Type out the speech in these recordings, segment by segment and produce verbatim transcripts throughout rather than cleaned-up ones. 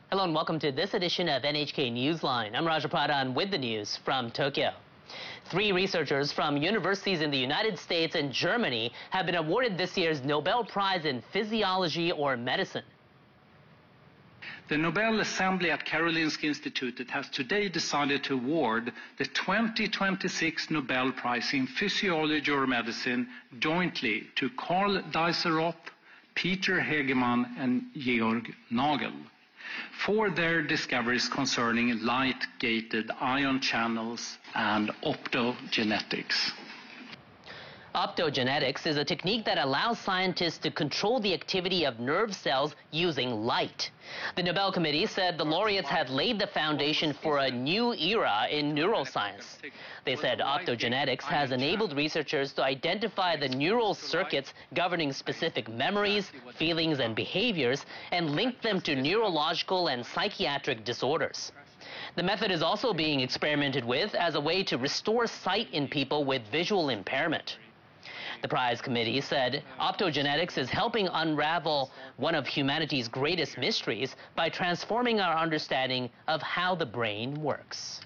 Hello and welcome to this edition of N H K Newsline. I'm Raja Pradhan with the news from Tokyo. Three researchers from universities in the United States and Germany have been awarded this year's Nobel Prize in Physiology or Medicine. The Nobel Assembly at Karolinska Institutet has today decided to award the twenty twenty-six Nobel Prize in Physiology or Medicine jointly to Karl Deisseroth, Peter Hegemann and Georg Nagel for their discoveries concerning light-gated ion channels and optogenetics. Optogenetics is a technique that allows scientists to control the activity of nerve cells using light. The Nobel Committee said the laureates had laid the foundation for a new era in neuroscience. They said optogenetics has enabled researchers to identify the neural circuits governing specific memories, feelings, and behaviors and link them to neurological and psychiatric disorders. The method is also being experimented with as a way to restore sight in people with visual impairment. The prize committee said optogenetics is helping unravel one of humanity's greatest mysteries by transforming our understanding of how the brain works.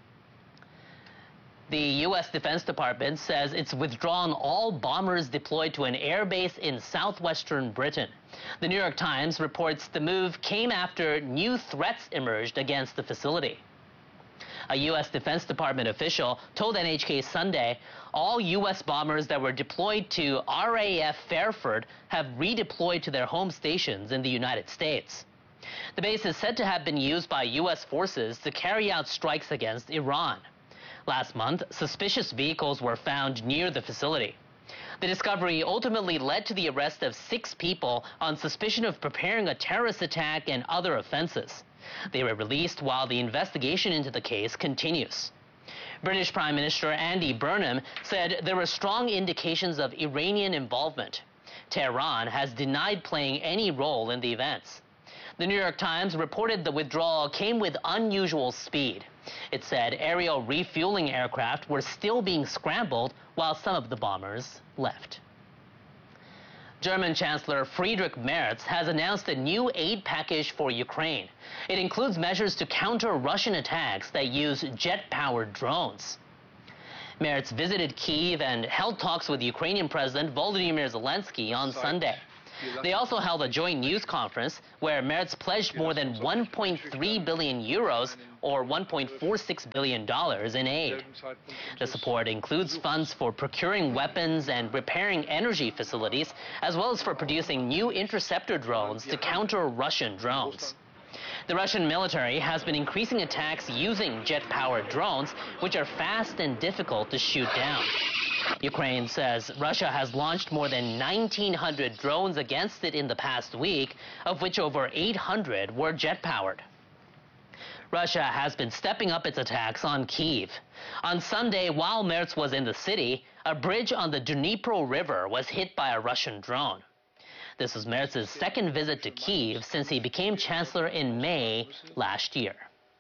The U S Defense Department says it's withdrawn all bombers deployed to an airbase in southwestern Britain. The New York Times reports the move came after new threats emerged against the facility. A U S Defense Department official told N H K Sunday all U S bombers that were deployed to R A F Fairford have redeployed to their home stations in the United States. The base is said to have been used by U S forces to carry out strikes against Iran. Last month, suspicious vehicles were found near the facility. The discovery ultimately led to the arrest of six people on suspicion of preparing a terrorist attack and other offenses. They were released while the investigation into the case continues. British Prime Minister Andy Burnham said there were strong indications of Iranian involvement. Tehran has denied playing any role in the events. The New York Times reported the withdrawal came with unusual speed. It said aerial refueling aircraft were still being scrambled while some of the bombers left. German Chancellor Friedrich Merz has announced a new aid package for Ukraine. It includes measures to counter Russian attacks that use jet-powered drones. Merz visited Kyiv and held talks with Ukrainian President Volodymyr Zelensky on Sunday. They also held a joint news conference where Merz pledged more than one point three billion euros or one point four six billion dollars in aid. The support includes funds for procuring weapons and repairing energy facilities, as well as for producing new interceptor drones to counter Russian drones. The Russian military has been increasing attacks using jet-powered drones, which are fast and difficult to shoot down. Ukraine says Russia has launched more than nineteen hundred drones against it in the past week, of which over eight hundred were jet-powered. Russia has been stepping up its attacks on Kyiv. On Sunday, while Merz was in the city, a bridge on the Dnipro River was hit by a Russian drone. This is Merz's second visit to Kyiv since he became chancellor in May last year.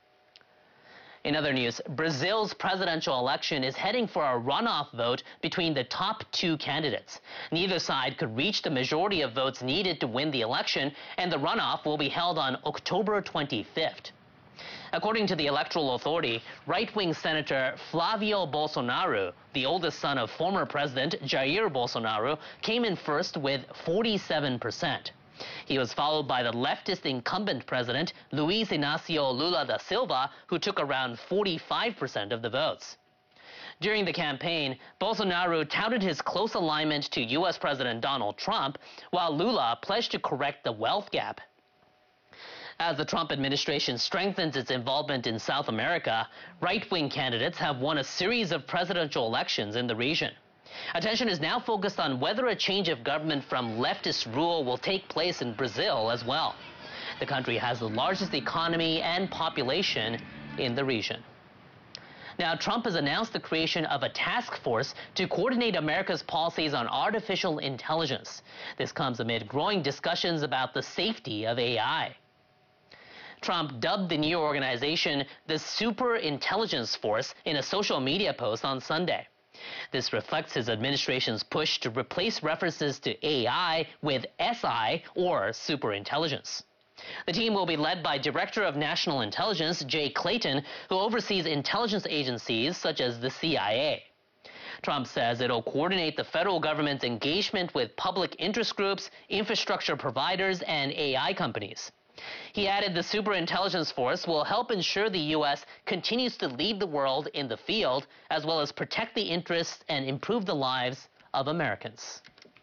In other news, Brazil's presidential election is heading for a runoff vote between the top two candidates. Neither side could reach the majority of votes needed to win the election, and the runoff will be held on October twenty-fifth. According to the Electoral Authority, right-wing Senator Flavio Bolsonaro, the oldest son of former President Jair Bolsonaro, came in first with forty-seven percent. He was followed by the leftist incumbent president, Luiz Inácio Lula da Silva, who took around forty-five percent of the votes. During the campaign, Bolsonaro touted his close alignment to U S President Donald Trump, while Lula pledged to correct the wealth gap. As the Trump administration strengthens its involvement in South America, right-wing candidates have won a series of presidential elections in the region. Attention is now focused on whether a change of government from leftist rule will take place in Brazil as well. The country has the largest economy and population in the region. Now, Trump has announced the creation of a task force to coordinate America's policies on artificial intelligence. This comes amid growing discussions about the safety of A I. Trump dubbed the new organization the Super Intelligence Force in a social media post on Sunday. This reflects his administration's push to replace references to A I with S I, or superintelligence. The team will be led by Director of National Intelligence Jay Clayton, who oversees intelligence agencies such as the C I A. Trump says it'll coordinate the federal government's engagement with public interest groups, infrastructure providers, and A I companies. He added the superintelligence force will help ensure the U S continues to lead the world in the field, as well as protect the interests and improve the lives of Americans.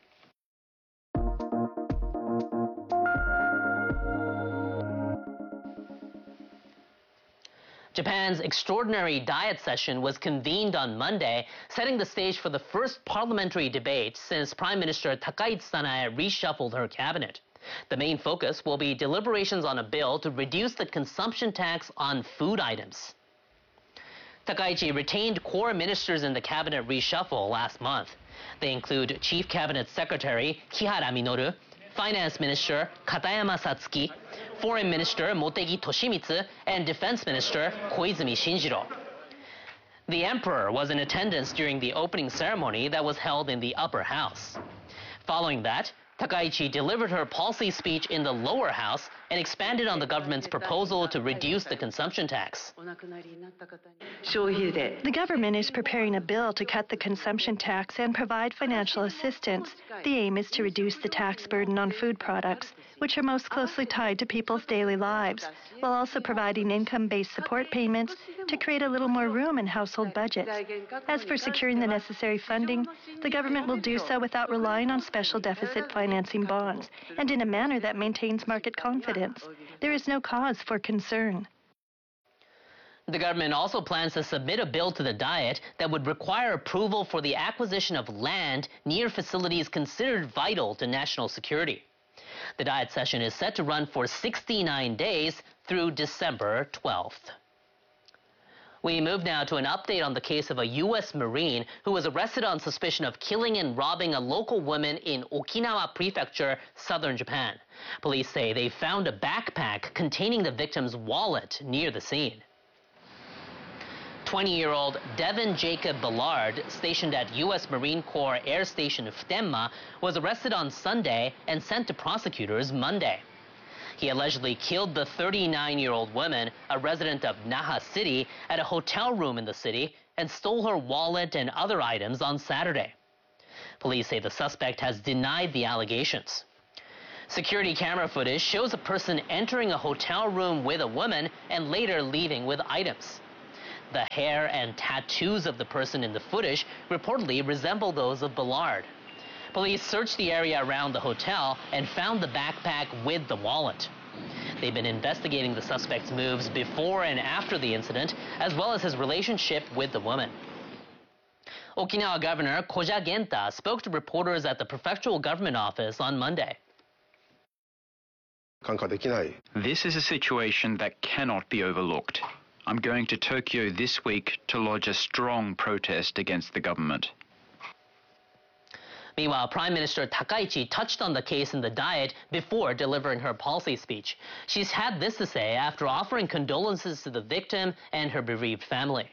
Japan's extraordinary diet session was convened on Monday, setting the stage for the first parliamentary debate since Prime Minister Takaichi Sanae reshuffled her cabinet. The main focus will be deliberations on a bill to reduce the consumption tax on food items. Takaichi retained core ministers in the cabinet reshuffle last month. They include Chief Cabinet Secretary Kihara Minoru, Finance Minister Katayama Satsuki, Foreign Minister Motegi Toshimitsu, and Defense Minister Koizumi Shinjiro. The emperor was in attendance during the opening ceremony that was held in the upper house. Following that, Takaichi delivered her policy speech in the lower house and expanded on the government's proposal to reduce the consumption tax. The government is preparing a bill to cut the consumption tax and provide financial assistance. The aim is to reduce the tax burden on food products, which are most closely tied to people's daily lives, while also providing income-based support payments to create a little more room in household budgets. As for securing the necessary funding, the government will do so without relying on special deficit financing bonds, and in a manner that maintains market confidence. There is no cause for concern. The government also plans to submit a bill to the Diet that would require approval for the acquisition of land near facilities considered vital to national security. The Diet session is set to run for sixty-nine days through December twelfth. We move now to an update on the case of a U S Marine who was arrested on suspicion of killing and robbing a local woman in Okinawa Prefecture, southern Japan. Police say they found a backpack containing the victim's wallet near the scene. twenty-year-old Devin Jacob Ballard, stationed at U S Marine Corps Air Station Futenma, was arrested on Sunday and sent to prosecutors Monday. He allegedly killed the thirty-nine-year-old woman, a resident of Naha City, at a hotel room in the city and stole her wallet and other items on Saturday. Police say the suspect has denied the allegations. Security camera footage shows a person entering a hotel room with a woman and later leaving with items. The hair and tattoos of the person in the footage reportedly resemble those of Ballard. Police searched the area around the hotel and found the backpack with the wallet. They've been investigating the suspect's moves before and after the incident, as well as his relationship with the woman. Okinawa Governor Koja Genta spoke to reporters at the prefectural government office on Monday. This is a situation that cannot be overlooked. I'm going to Tokyo this week to lodge a strong protest against the government. Meanwhile, Prime Minister Takaichi touched on the case in the Diet before delivering her policy speech. She's had this to say after offering condolences to the victim and her bereaved family.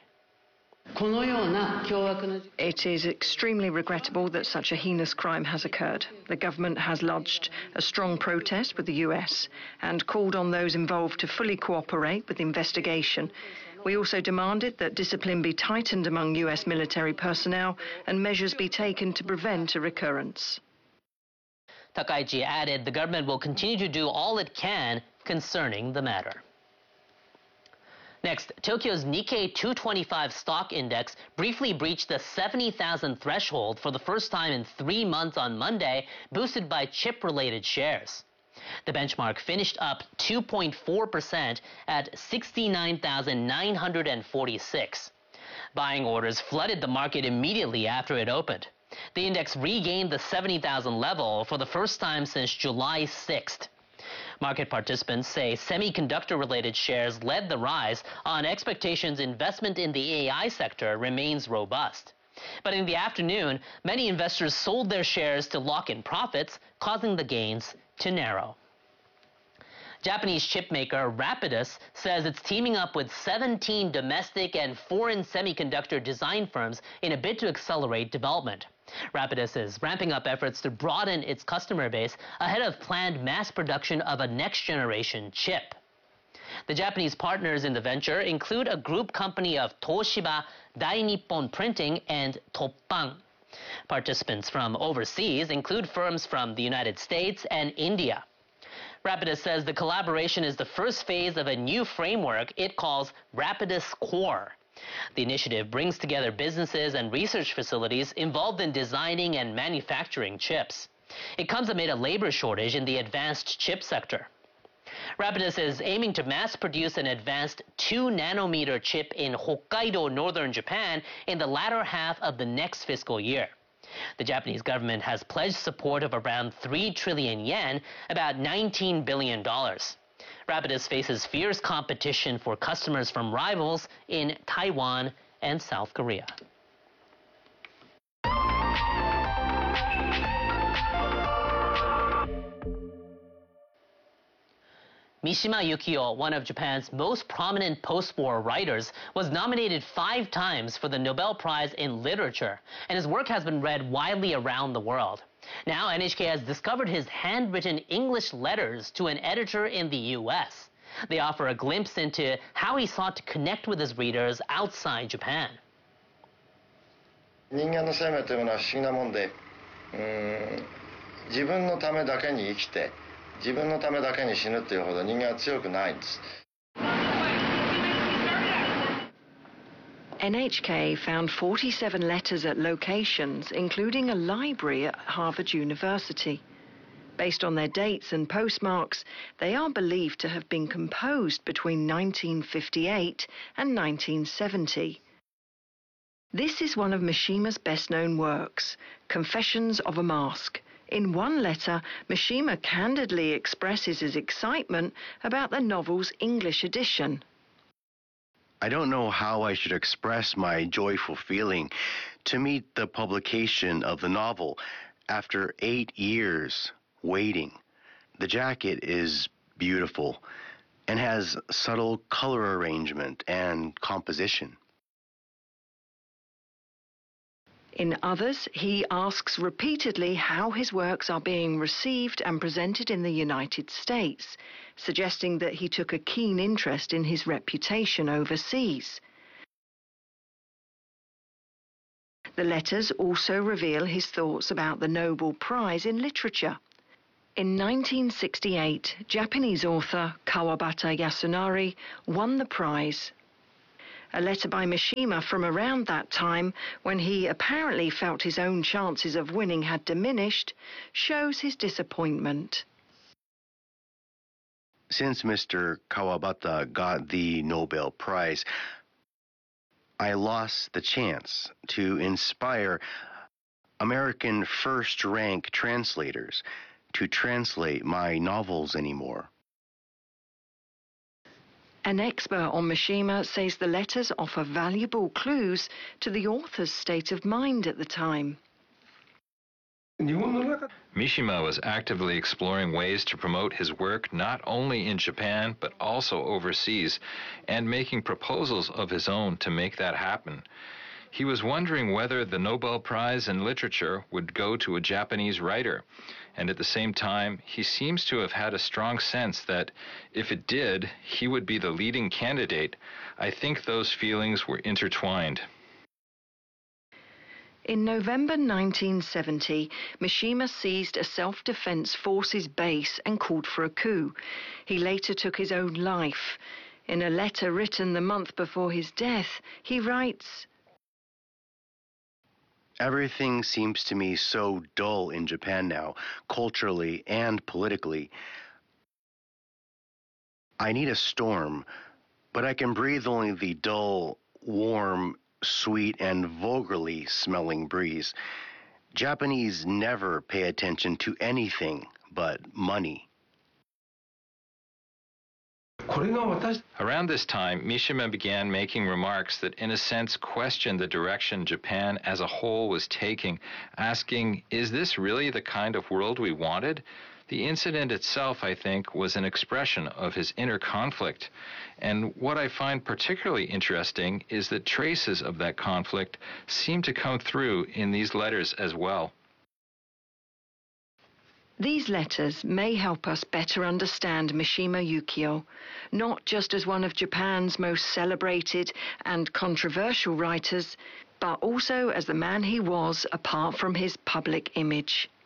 It is extremely regrettable that such a heinous crime has occurred. The government has lodged a strong protest with the U S and called on those involved to fully cooperate with the investigation. We also demanded that discipline be tightened among U S military personnel and measures be taken to prevent a recurrence. Takaichi added the government will continue to do all it can concerning the matter. Next, Tokyo's Nikkei two twenty-five stock index briefly breached the seventy thousand threshold for the first time in three months on Monday, boosted by chip-related shares. The benchmark finished up two point four percent at sixty-nine thousand nine hundred forty-six. Buying orders flooded the market immediately after it opened. The index regained the seventy thousand level for the first time since July sixth. Market participants say semiconductor-related shares led the rise on expectations investment in the A I sector remains robust. But in the afternoon, many investors sold their shares to lock in profits, causing the gains to narrow. Japanese chipmaker Rapidus says it's teaming up with seventeen domestic and foreign semiconductor design firms in a bid to accelerate development. Rapidus is ramping up efforts to broaden its customer base ahead of planned mass production of a next-generation chip. The Japanese partners in the venture include a group company of Toshiba, Dai Nippon Printing, and Toppan. Participants from overseas include firms from the United States and India. Rapidus says the collaboration is the first phase of a new framework it calls Rapidus Core. The initiative brings together businesses and research facilities involved in designing and manufacturing chips. It comes amid a labor shortage in the advanced chip sector. Rapidus is aiming to mass produce an advanced two nanometer chip in Hokkaido, northern Japan, in the latter half of the next fiscal year. The Japanese government has pledged support of around three trillion yen, about nineteen billion dollars. Rapidus faces fierce competition for customers from rivals in Taiwan and South Korea. Mishima Yukio, one of Japan's most prominent post-war writers, was nominated five times for the Nobel Prize in Literature, and his work has been read widely around the world. Now, N H K has discovered his handwritten English letters to an editor in the U S. They offer a glimpse into how he sought to connect with his readers outside Japan. 人間の生命というものは不思議なもんで、うーん、自分のためだけに生きて、自分のためだけに死ぬというほど人間は強くないんです。 N H K found forty-seven letters at locations, including a library at Harvard University. Based on their dates and postmarks, they are believed to have been composed between nineteen fifty-eight and nineteen seventy. This is one of Mishima's best-known works, Confessions of a Mask. In one letter, Mishima candidly expresses his excitement about the novel's English edition. I don't know how I should express my joyful feeling to meet the publication of the novel after eight years waiting. The jacket is beautiful and has subtle color arrangement and composition. In others, he asks repeatedly how his works are being received and presented in the United States, suggesting that he took a keen interest in his reputation overseas. The letters also reveal his thoughts about the Nobel Prize in Literature. In nineteen sixty-eight, Japanese author Kawabata Yasunari won the prize. A letter by Mishima from around that time, when he apparently felt his own chances of winning had diminished, shows his disappointment. Since Mister Kawabata got the Nobel Prize, I lost the chance to inspire American first-rank translators to translate my novels anymore. An expert on Mishima says the letters offer valuable clues to the author's state of mind at the time. Mishima was actively exploring ways to promote his work not only in Japan but also overseas, and making proposals of his own to make that happen. He was wondering whether the Nobel Prize in Literature would go to a Japanese writer, and at the same time, he seems to have had a strong sense that if it did, he would be the leading candidate. I think those feelings were intertwined. In November nineteen seventy, Mishima seized a self-defense forces base and called for a coup. He later took his own life. In a letter written the month before his death, he writes, Everything seems to me so dull in Japan now, culturally and politically. I need a storm, but I can breathe only the dull, warm, sweet, and vulgarly smelling breeze. Japanese never pay attention to anything but money. Around this time, Mishima began making remarks that in a sense questioned the direction Japan as a whole was taking, asking, is this really the kind of world we wanted? The incident itself, I think, was an expression of his inner conflict. And what I find particularly interesting is that traces of that conflict seem to come through in these letters as well. These letters may help us better understand Mishima Yukio, not just as one of Japan's most celebrated and controversial writers, but also as the man he was apart from his public image.